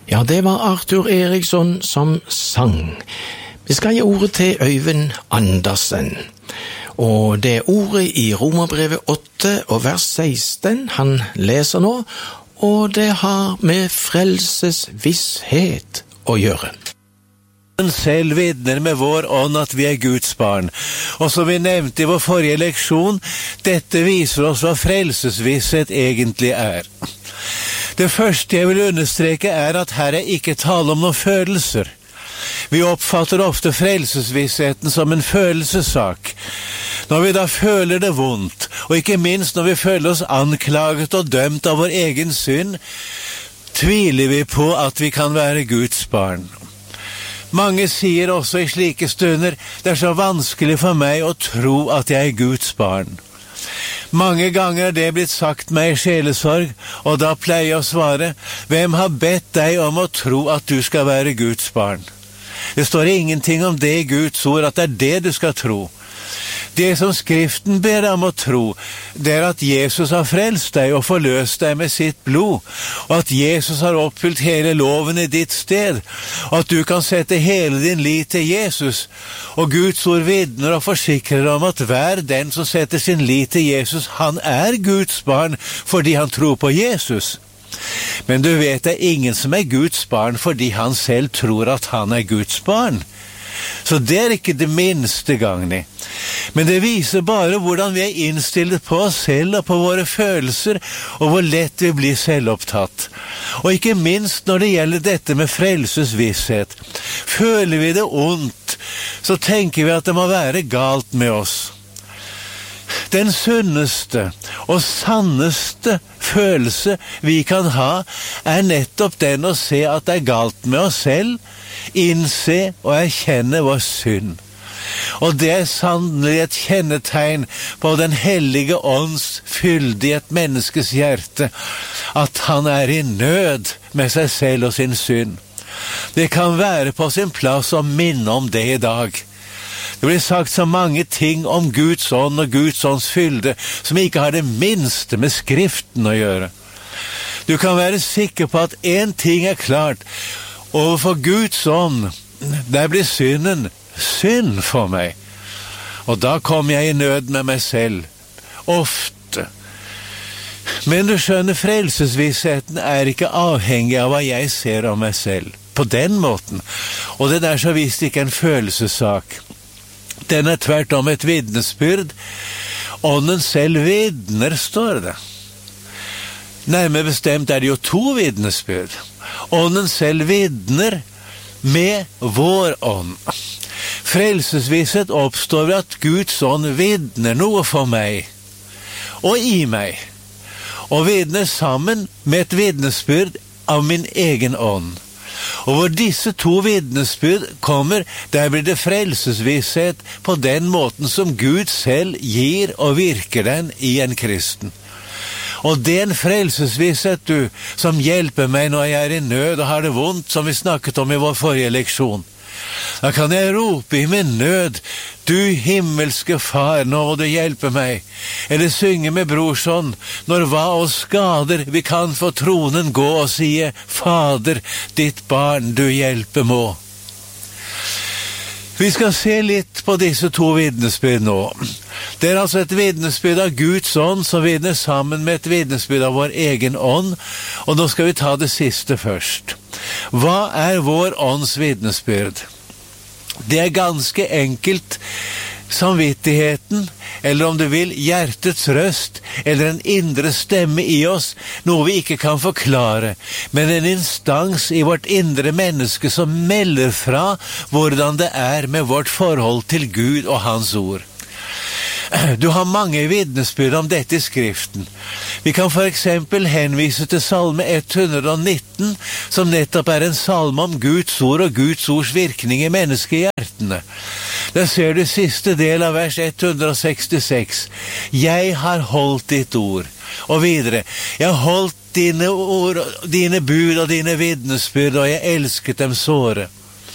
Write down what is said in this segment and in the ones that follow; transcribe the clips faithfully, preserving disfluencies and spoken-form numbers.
Ja, det var Arthur Eriksson som sang. Vi skal gi ordet til Øyvind Andersen. Og det er ordet i Romerbrevet åtte og vers seksten han leser nå, og det har med frelsesvisshet å gjøre. Den selv vidner med vår ånd at vi er Guds barn. Og som vi nevnte i vår forrige leksjon, dette viser oss hva frelsesvisshet egentlig er. Det første jeg vil understreke er at her er ikke tale om noen følelser. Vi oppfatter ofte frelsesvissheten som en følelsessak. Når vi da føler det vondt, og ikke minst når vi føler oss anklaget og dømt av vår egen synd, tviler vi på at vi kan være Guds barn. Mange sier også i slike stunder, det er så vanskelig for meg å tro at jeg er Guds barn. Mange ganger er det blitt sagt meg i sjelesorg, og da pleier jeg å svare, hvem har bedt deg om å tro at du skal være Guds barn? Det står ingenting om det i Guds ord, at det er det du skal tro. Det som Skriften ber deg om å tro, det er at Jesus har frelst deg og forløst deg med sitt blod, og at Jesus har oppfylt hele loven i ditt sted, og at du kan sette hele din lit til Jesus. Og Guds ord vitner og forsikrer om at hver den som setter sin lit til Jesus, han er Guds barn fordi han tror på Jesus. Men du vet, det er ingen som er Guds barn fordi han selv tror at han er Guds barn. Så det er ikke det minste gagn i. Men det viser bare hvordan vi er innstilt på oss selv og på våre følelser, og hvor lett vi blir selvopptatt. Og ikke minst når det gjelder dette med frelsesvisshet. Føler vi det ondt, så tenker vi at det må være galt med oss. Den sunneste og sanneste følelse vi kan ha, er nettopp den å se at det er galt med oss selv, innse og erkjenne vår synd. Og det er sannelig et kjennetegn på den hellige ånds fylde i et menneskes hjerte, at han er i nød med seg selv og sin synd. Det kan være på sin plass å minne om det i dag. Det blir sagt så mange ting om Guds ånd og Guds ånds fylde som ikke har det minste med Skriften å gjøre. Du kan være sikker på at en ting er klart. Overfor Guds ånd, der blir synden synd for meg. Og da kommer jeg i nød med meg selv. Ofte. Men du skjønner, frelsesvissheten er ikke avhengig av hva jeg ser om meg selv. På den måten. Og det er så visst ikke en følelsessak. Den er tvert om et vitnesbyrd. Ånden selv vitner, står det. Nærmere bestemt er det jo to vitnesbyrd. Ånden selv vitner med vår ånd. Frelsesvisshet oppstår ved at Guds ånd vitner noe for meg og i meg, og vitner sammen med et vitnesbyrd av min egen ånd. Og hvor disse to vitnesbyrd kommer, der blir det frelsesvisshet på den måten som Gud selv gir og virker den i en kristen. Og det er en frelsesvisshet, du, som hjelper meg når jeg er i nød og har det vondt, som vi snakket om i vår forrige leksjon. Da kan jeg rope i min nød, du himmelske far, nå må du hjelpe meg. Eller synge med Brorson, når hva oss skader, vi kan for tronen gå og sie, Fader, ditt barn du hjelpe må. Vi skal se litt på disse to vitnesbyrd nå. Det er altså et vitnesbyrd av Guds ånd som vitner sammen med et vitnesbyrd av vår egen ånd, og nå skal vi ta det siste først. Hva er vår ånds vitnesbyrd? Det er ganske enkelt samvittigheten, eller om du vil, hjertets røst, eller en indre stemme i oss, noe vi ikke kan forklare, men en instans i vårt indre menneske som melder fra hvordan det er med vårt forhold til Gud og Hans ord. Du har mange vitnesbyrd om dette i Skriften. Vi kan for eksempel henvise til salme ett hundre og nitten, som nettopp er en salme om Guds ord og Guds ords virkning i menneskehjertene. Der ser du siste del av vers ett hundre og sekstiseks. Jeg har holdt ditt ord. Og videre. Jeg har holdt dine ord, dine bud og dine vitnesbyrd, og jeg elsket dem såre.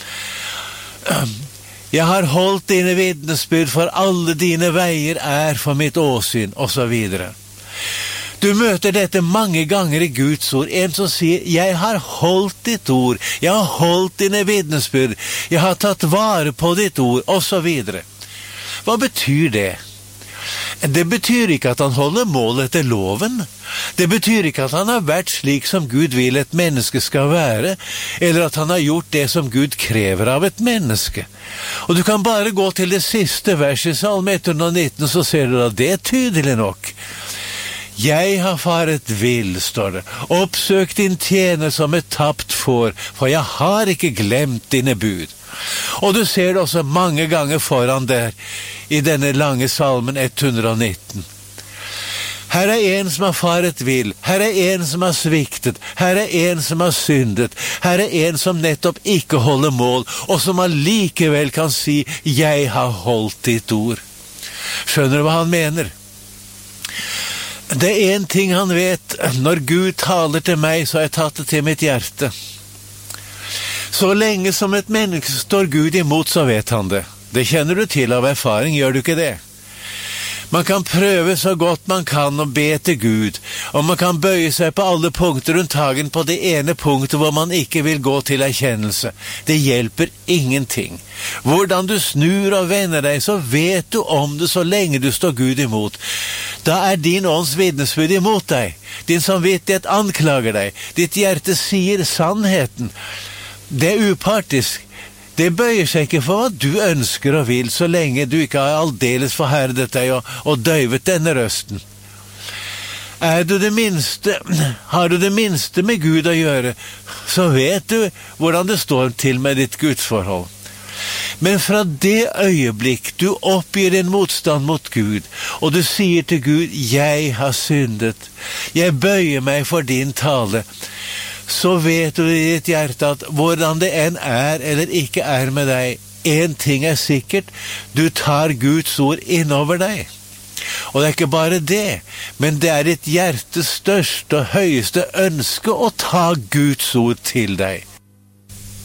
Jeg har holdt dine vitnesbyrd, for alle dine veier er for mitt åsyn, og så videre. Du møter dette mange ganger i Guds ord. En som sier, jeg har holdt ditt ord, jeg har holdt dine vitnesbyrd, jeg har tatt vare på ditt ord, og så videre. Hva betyr det? Det betyr ikke at han holder mål etter loven. Det betyr ikke at han har vært slik som Gud vil et menneske skal være, eller at han har gjort det som Gud krever av et menneske. Og du kan bare gå til det siste verset i Salme ett hundre og nitten, så ser du at det er tydelig nok. Jeg har faret vill, står det. Oppsøk din tjener som et tapt får, for jeg har ikke glemt dine bud. Og du ser det også mange ganger foran der i denne lange salmen ett hundre og nitten. Her er en som har faret vill, her er en som har sviktet, her er en som har syndet, her er en som nettopp ikke holder mål, og som allikevel kan si, jeg har holdt ditt ord. Skjønner du hva han mener? Det er en ting han vet, når Gud taler til meg, så har jeg tatt det til mitt hjerte. Så lenge som et menneske står Gud imot, så vet han det. Det kjenner du til av erfaring, gjør du ikke det? Man kan prøve så godt man kan å be til Gud, og man kan bøye seg på alle punkter unntagen på det ene punktet hvor man ikke vil gå til erkjennelse. Det hjelper ingenting. Hvordan du snur og vender deg, så vet du om det så lenge du står Gud imot. Da er din ånds vitnesbyrd imot deg. Din samvittighet anklager deg. Ditt hjerte sier sannheten. Det er upartisk. Det bøyer seg ikke for hva du ønsker og vil, så lenge du ikke har aldeles forherdet deg og, og døyvet denne røsten. Er du det minste, har du det minste med Gud å gjøre, så vet du hvordan det står til med ditt gudsforhold. Men fra det øyeblikk du oppgir din motstand mot Gud, og du sier til Gud, jeg har syndet, jeg bøyer meg for din tale, så vet du i ditt hjerte at hvordan det enn er eller ikke er med deg, en ting er sikkert, du tar Guds ord innover deg. Og det er ikke bare det, men det er ditt hjertes største og høyeste ønske å ta Guds ord til deg.